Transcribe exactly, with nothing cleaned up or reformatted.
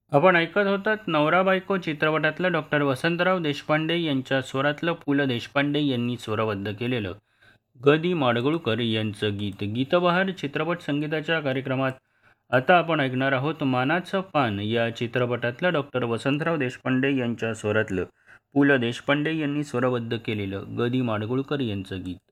आपण ऐकत होतात नवरा बायको चित्रपटातलं डॉक्टर वसंतराव देशपांडे यांच्या स्वरातलं पु ल देशपांडे यांनी स्वरबद्ध केलेलं ग दी माडगुळकर यांचं गीत. गीतबहार चित्रपट संगीताच्या कार्यक्रमात आता आपण ऐकणार आहोत मानाचं पान या चित्रपटातलं डॉक्टर वसंतराव देशपांडे यांच्या स्वरातलं पु ल देशपांडे यांनी स्वरबद्ध केलेलं ग दी माडगुळकर यांचं गीत.